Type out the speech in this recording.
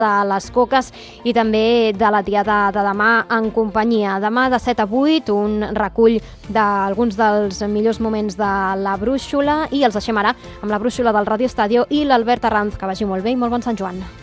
de les Coques i també de la Tieta de demà en companyia. Demà de 7 a 8, un recull d'alguns dels millors moments de la brúixola i els deixem ara amb la brúixola del Radio Estadio i l'Albert Arranz. Que vagi molt bé i molt bon Sant Joan.